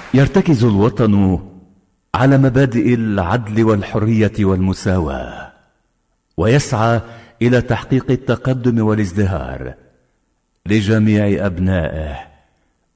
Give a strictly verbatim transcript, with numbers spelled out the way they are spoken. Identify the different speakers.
Speaker 1: يرتكز الوطن على مبادئ العدل والحرية والمساواة، ويسعى إلى تحقيق التقدم والازدهار لجميع أبنائه